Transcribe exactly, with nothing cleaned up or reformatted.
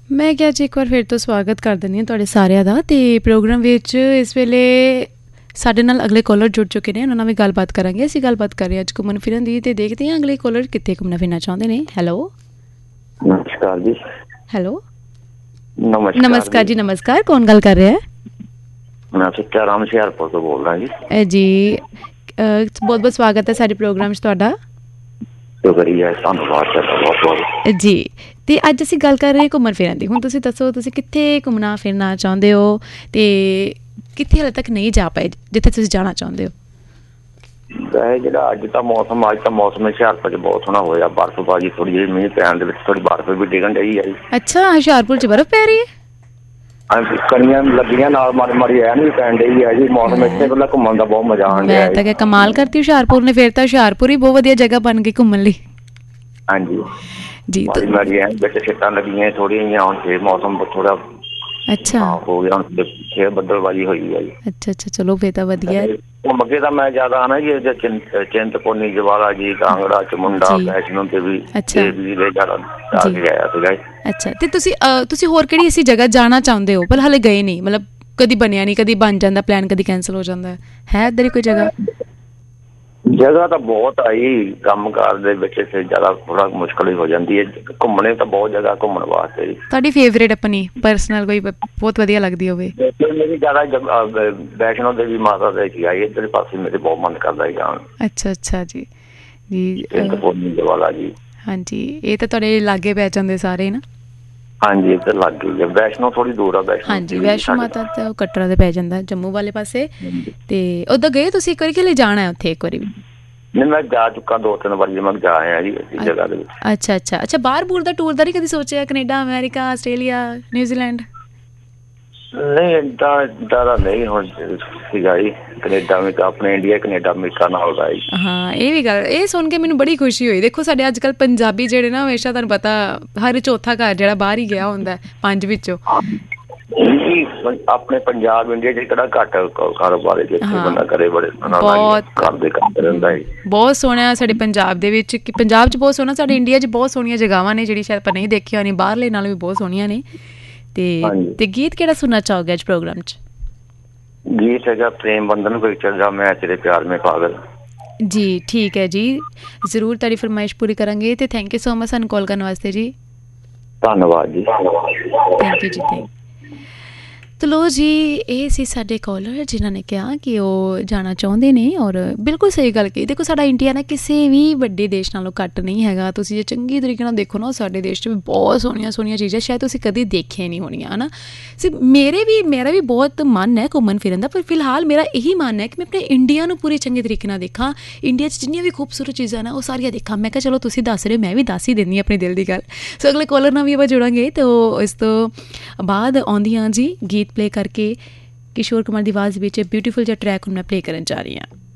ਮੈਂ ਕਿਹਾ ਜੀ ਇੱਕ ਵਾਰ ਫਿਰ ਤੋਂ ਸਵਾਗਤ ਕਰ ਦਿੰਦੀ ਹਾਂ ਤੁਹਾਡੇ ਸਾਰਿਆਂ ਦਾ। ਅਤੇ ਪ੍ਰੋਗਰਾਮ ਵਿੱਚ ਇਸ ਵੇਲੇ ਸਾਡੇ ਨਾਲ ਅਗਲੇ ਕਾਲਰ ਜੁੜ ਚੁੱਕੇ ਨੇ, ਉਹਨਾਂ ਨਾਲ ਵੀ ਗੱਲਬਾਤ ਕਰਾਂਗੇ। ਅਸੀਂ ਗੱਲਬਾਤ ਕਰ ਰਹੇ ਹਾਂ ਅੱਜ ਘੁੰਮਣ ਫਿਰਨ ਦੀ, ਅਤੇ ਦੇਖਦੇ ਹਾਂ ਅਗਲੇ ਕਾਲਰ ਕਿੱਥੇ ਘੁੰਮਣਾ ਫਿਰਨਾ ਚਾਹੁੰਦੇ ਨੇ। ਹੈਲੋ ਨਮਸਕਾਰ ਜੀ। ਹੈਲੋ ਨਮਸਕਾਰ ਨਮਸਕਾਰ ਜੀ। ਨਮਸਕਾਰ, ਕੌਣ ਗੱਲ ਕਰ ਰਿਹਾ ਹੈ? ਮੈਂ ਸੱਚਾ ਰਾਮ ਹੁਸ਼ਿਆਰਪੁਰ ਤੋਂ ਬੋਲ ਰਿਹਾ ਜੀ। ਜੀ ਬਹੁਤ ਬਹੁਤ ਸਵਾਗਤ ਹੈ ਸਾਡੇ ਪ੍ਰੋਗਰਾਮ 'ਚ ਤੁਹਾਡਾ। ਸ਼ੁਕਰੀਆ, ਧੰਨਵਾਦ ਬਹੁਤ ਬਹੁਤ ਜੀ। ਅਤੇ ਅੱਜ ਅਸੀਂ ਗੱਲ ਕਰ ਰਹੇ ਹਾਂ ਘੁੰਮਣ ਫਿਰਨ ਦੀ। ਹੁਣ ਤੁਸੀਂ ਦੱਸੋ, ਤੁਸੀਂ ਕਿੱਥੇ ਘੁੰਮਣਾ ਫਿਰਨਾ ਚਾਹੁੰਦੇ ਹੋ ਅਤੇ ਕਿੱਥੇ ਹਾਲੇ ਤੱਕ ਨਹੀਂ ਜਾ ਪਾਏ ਜਿੱਥੇ ਤੁਸੀਂ ਜਾਣਾ ਚਾਹੁੰਦੇ ਹੋ? ਵੈਸੇ ਜਿਹੜਾ ਅੱਜ ਦਾ ਮੌਸਮ ਅੱਜ ਤਾਂ ਮੌਸਮ ਹੁਸ਼ਿਆਰਪੁਰ 'ਚ ਬਹੁਤ ਸੋਹਣਾ ਹੋਇਆ। ਬਰਫ਼ਬਾਜ਼ੀ ਥੋੜ੍ਹੀ ਜਿਹੀ ਮੀਂਹ ਪੈਣ ਦੇ ਵਿੱਚ ਥੋੜ੍ਹੀ ਬਰਫ਼ ਵੀ ਡਿੱਗਣ ਡਈ ਆ ਜੀ। ਅੱਛਾ, ਹੁਸ਼ਿਆਰਪੁਰ 'ਚ ਬਰਫ਼ ਪੈ ਰਹੀ ਹੈ? ਕਣੀਆਂ ਲੱਗੀਆਂ ਨਾਲ ਮਾੜੀ ਮਾੜੀ ਐਨ ਵੀ ਪੈਣ ਡਈ ਆ ਜੀ। ਮੌਸਮ ਇੱਥੇ ਪਹਿਲਾਂ ਘੁੰਮਣ ਦਾ ਬਹੁਤ ਮਜ਼ਾ ਆਉਣ ਡਿਆ। ਮੈਂ ਤਾਂ ਕਿਹਾ ਕਮਾਲ ਕਰਤੀ ਹੁਸ਼ਿਆਰਪੁਰ ਨੇ, ਫਿਰ ਤਾਂ ਹੁਸ਼ਿਆਰਪੁਰ ਹੀ ਬਹੁਤ ਵਧੀਆ ਜਗ੍ਹਾ ਬਣ ਗਈ ਘੁੰਮਣ ਲਈ। ਹਾਂਜੀ ਜੀ। ਮਾੜੀ ਮਾੜੀ ਐਨ ਵਿੱਚ ਛਿੱਟਾਂ ਲੱਗੀਆਂ ਥੋੜ੍ਹੀਆਂ ਜਿਹੀਆਂ, ਹੁਣ ਫੇਰ ਮੌਸਮ ਥੋੜ੍ਹਾ ਅੱਛਾ ਹੋ ਗਿਆ, ਹੁਣ ਫੇਰ ਬੱਦਲਬਾਜ਼ੀ ਹੋਈ ਆ ਜੀ। ਅੱਛਾ ਅੱਛਾ, ਚਲੋ ਫਿਰ ਤਾਂ ਵਧੀਆ। ਘੁੰਮ ਕੇ ਤਾਂ ਮੈਂ ਜ਼ਿਆਦਾ ਆਉਣਾ ਜੀ ਚਿੰਤਪੁਰਨੀ, ਜਵਾਲਾ ਜੀ, ਕਾਂਗੜਾ, ਚਮੁੰਡਾ, ਵੈਸ਼ਨੋ ਦੇਵੀ ਦੇਵੀ ਦੇ ਜ਼ਿਆਦਾ ਜਾ ਕੇ ਆਇਆ ਸੀਗਾ। ਅੱਛਾ, ਅਤੇ ਤੁਸੀਂ ਤੁਸੀਂ ਹੋਰ ਕਿਹੜੀ ਐਸੀ ਜਗ੍ਹਾ ਜਾਣਾ ਚਾਹੁੰਦੇ ਹੋ ਪਰ ਹਾਲੇ ਗਏ ਨਹੀਂ? ਮਤਲਬ ਕਦੀ ਬਣਿਆ ਨਹੀਂ, ਕਦੀ ਬਣ ਜਾਂਦਾ ਪਲਾਨ, ਕਦੀ ਕੈਂਸਲ ਹੋ ਜਾਂਦਾ ਹੈ ਇੱਧਰ ਹੀ ਕੋਈ ਜਗ੍ਹਾ? ਜਗ੍ਹਾ ਤਾਂ ਬਹੁਤ ਆਈ, ਕੰਮ ਕਾਰ ਦੇ ਵਿੱਚ ਫਿਰ ਜ਼ਿਆਦਾ ਥੋੜ੍ਹਾ ਮੁਸ਼ਕਿਲ ਹੀ ਹੋ ਜਾਂਦੀ ਹੈ। ਘੁੰਮਣੇ ਤਾਂ ਬਹੁਤ ਜਗ੍ਹਾ ਘੁੰਮਣ ਵਾਸਤੇ ਜੀ। ਤੁਹਾਡੀ ਫੇਵਰੇਟ ਆਪਣੀ ਪਰਸਨਲ ਕੋਈ ਬਹੁਤ ਵਧੀਆ ਲੱਗਦੀ ਹੋਵੇ? ਮੇਰੀ ਜ਼ਿਆਦਾ ਵੈਸ਼ਨੋ ਦੇਵੀ ਮਾਤਾ ਦੇ ਜੀ ਆਈ, ਇੱਧਰ ਪਾਸੇ ਮੇਰੇ ਬਹੁਤ ਮਨ ਕਰਦਾ ਹੈ ਜਾਣ। ਅੱਛਾ ਅੱਛਾ ਜੀ। ਜੀ ਜਵਾਲਾ ਜੀ। ਹਾਂਜੀ, ਇਹ ਤਾਂ ਤੁਹਾਡੇ ਲਾਗੇ ਪੈ ਜਾਂਦੇ ਸਾਰੇ ਨਾ? ਹਾਂਜੀ, ਇੱਧਰ ਲੱਗ ਗਈ ਹੈ। ਵੈਸ਼ਨੋ ਥੋੜ੍ਹੀ ਦੂਰ ਆ। ਵੈਸ਼ਨੋ ਹਾਂਜੀ, ਵੈਸ਼ਨੋ ਮਾਤਾ ਤਾਂ ਕਟਰਾ ਦੇ ਪੈ ਜਾਂਦਾ ਜੰਮੂ ਵਾਲੇ ਪਾਸੇ। ਅਤੇ ਉੱਦਾਂ ਗਏ ਤੁਸੀਂ ਇੱਕ ਵਾਰੀ ਕਿ ਹਲੇ ਜਾਣਾ ਹੈ ਉੱਥੇ ਇੱਕ ਵਾਰੀ ਵੀ? ਨਹੀਂ, ਮੈਂ ਜਾ ਚੁੱਕਾ ਦੋ ਤਿੰਨ ਵਾਰੀ, ਮੈਂ ਜਾ ਆਇਆ ਜੀ ਇਸ ਜਗ੍ਹਾ ਦੇ ਵਿੱਚ। ਅੱਛਾ ਅੱਛਾ ਅੱਛਾ, ਬਾਹਰ ਬੂਰ ਦਾ ਟੂਰ ਦਾ ਨਹੀਂ ਕਦੀ ਸੋਚਿਆ? Canada, America, Australia, New Zealand? ਨਹੀਂ ਏਦਾਂ ਏਦਾਂ ਦਾ ਨਹੀਂ ਹੁਣ ਸੀਗਾ ਜੀ। ਕਨੇਡਾ ਵੀ ਤਾਂ ਆਪਣੇ ਇੰਡੀਆ ਕਨੇਡਾ ਅਮਰੀਕਾ ਨਾਲ ਦਾ ਜੀ। ਹਾਂ, ਇਹ ਵੀ ਗੱਲ, ਇਹ ਸੁਣ ਕੇ ਮੈਨੂੰ ਬੜੀ ਖੁਸ਼ੀ ਹੋਈ। ਦੇਖੋ ਸਾਡੇ ਅੱਜ ਕੱਲ੍ਹ ਪੰਜਾਬੀ ਜਿਹੜੇ ਨਾ, ਹਮੇਸ਼ਾ ਤੁਹਾਨੂੰ ਪਤਾ ਹਰ ਚੌਥਾ ਘਰ ਜਿਹੜਾ ਬਾਹਰ ਹੀ ਗਿਆ ਹੁੰਦਾ ਪੰਜ ਵਿੱਚੋਂ। ਆਪਣੇ ਪੰਜਾਬ ਇੰਡੀਆ 'ਚ ਕਿਹੜਾ ਘੱਟ ਕਾਰੋਬਾਰ ਬੰਦਾ ਕਰੇ, ਬੜੇ ਬਹੁਤ ਕਰਦੇ ਕਰਦੇ ਰਹਿੰਦਾ ਜੀ। ਬਹੁਤ ਸੋਹਣਾ ਸਾਡੇ ਪੰਜਾਬ ਦੇ ਵਿੱਚ, ਪੰਜਾਬ 'ਚ ਬਹੁਤ ਸੋਹਣਾ, ਸਾਡੇ ਇੰਡੀਆ 'ਚ ਬਹੁਤ ਸੋਹਣੀਆਂ ਜਗ੍ਹਾਵਾਂ ਨੇ ਜਿਹੜੀ ਸ਼ਾਇਦ ਆਪਾਂ ਨਹੀਂ ਦੇਖੀਆਂ ਹੋਣੀ, ਬਾਹਰਲੇ ਨਾਲ ਵੀ ਬਹੁਤ ਸੋਹਣੀਆਂ ਨੇ। ਤੇ ਤੇ ਗੀਤ ਕਿਹੜਾ ਸੁਣਨਾ ਚਾਹੋਗੇ ਅੱਜ ਪ੍ਰੋਗਰਾਮ 'ਚ? ਗੀਤ ਹੈਗਾ ਪ੍ਰੇਮ ਬੰਧਨ ਪਿਕਚਰ ਦਾ, ਮੈਂ ਤੇਰੇ ਪਿਆਰ ਮੇਂ ਪਾਗਲ। ਜੀ ਠੀਕ ਹੈ ਜੀ, ਜ਼ਰੂਰ ਤੁਹਾਡੀ ਫਰਮਾਇਸ਼ ਪੂਰੀ ਕਰਾਂਗੇ। ਅਤੇ ਥੈਂਕ ਯੂ ਸੋ ਮਚ ਸਾਨੂੰ ਕਾਲ ਕਰਨ ਵਾਸਤੇ ਜੀ। ਧੰਨਵਾਦ ਜੀ। ਥੈਂਕ ਯੂ ਜੀ। ਥੈਂਕ ਚਲੋ ਜੀ, ਇਹ ਸੀ ਸਾਡੇ ਕਾਲਰ ਜਿਨ੍ਹਾਂ ਨੇ ਕਿਹਾ ਕਿ ਉਹ ਜਾਣਾ ਚਾਹੁੰਦੇ ਨੇ, ਔਰ ਬਿਲਕੁਲ ਸਹੀ ਗੱਲ ਕਹੀ। ਦੇਖੋ ਸਾਡਾ ਇੰਡੀਆ ਨਾ ਕਿਸੇ ਵੀ ਵੱਡੇ ਦੇਸ਼ ਨਾਲੋਂ ਘੱਟ ਨਹੀਂ ਹੈਗਾ। ਤੁਸੀਂ ਜੇ ਚੰਗੀ ਤਰੀਕੇ ਨਾਲ ਦੇਖੋ ਨਾ, ਸਾਡੇ ਦੇਸ਼ 'ਚ ਵੀ ਬਹੁਤ ਸੋਹਣੀਆਂ ਸੋਹਣੀਆਂ ਚੀਜ਼ਾਂ ਸ਼ਾਇਦ ਤੁਸੀਂ ਕਦੇ ਦੇਖੀਆਂ ਨਹੀਂ ਹੋਣੀਆਂ, ਹੈ ਨਾ। ਸੀ ਮੇਰੇ ਵੀ ਮੇਰਾ ਵੀ ਬਹੁਤ ਮਨ ਹੈ ਘੁੰਮਣ ਫਿਰਨ ਦਾ, ਪਰ ਫਿਲਹਾਲ ਮੇਰਾ ਇਹੀ ਮਨ ਹੈ ਕਿ ਮੈਂ ਆਪਣੇ ਇੰਡੀਆ ਨੂੰ ਪੂਰੀ ਚੰਗੇ ਤਰੀਕੇ ਨਾਲ ਦੇਖਾਂ। ਇੰਡੀਆ 'ਚ ਜਿੰਨੀਆਂ ਵੀ ਖੂਬਸੂਰਤ ਚੀਜ਼ਾਂ ਨੇ ਉਹ ਸਾਰੀਆਂ ਦੇਖਾਂ। ਮੈਂ ਕਿਹਾ ਚਲੋ ਤੁਸੀਂ ਦੱਸ ਰਹੇ ਹੋ, ਮੈਂ ਵੀ ਦੱਸ ਹੀ ਦਿੰਦੀ ਹਾਂ ਆਪਣੇ ਦਿਲ ਦੀ ਗੱਲ। ਸੋ ਅਗਲੇ ਕਾਲਰ ਨਾਲ ਵੀ ਆਪਾਂ ਜੁੜਾਂਗੇ। ਤਾਂ ਇਸ ਤੋਂ ਬਾਅਦ ਆਉਂਦੀਆਂ ਜੀ ਗੀਤ ਪਲੇ ਕਰਕੇ ਕਿਸ਼ੋਰ ਕੁਮਾਰ ਦੀ ਆਵਾਜ਼ ਵਿੱਚ ਬਿਊਟੀਫੁਲ ਜਿਹਾ ਟਰੈਕ ਹੁਣ ਮੈਂ ਪਲੇ ਕਰਨ ਜਾ ਰਹੀ ਹਾਂ।